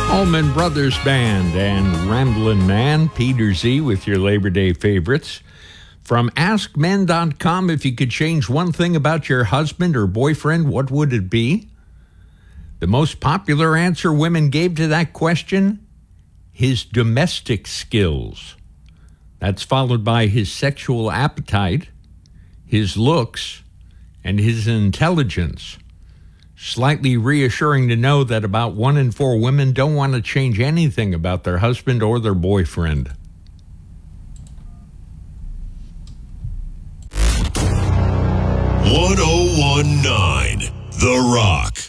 Allman Brothers Band and Ramblin' Man, Peter Z with your Labor Day favorites. From AskMen.com, if you could change one thing about your husband or boyfriend, what would it be? The most popular answer women gave to that question? His domestic skills. That's followed by his sexual appetite, his looks, and his intelligence. Slightly reassuring to know that about 1 in 4 women don't want to change anything about their husband or their boyfriend. .1019 The Rock.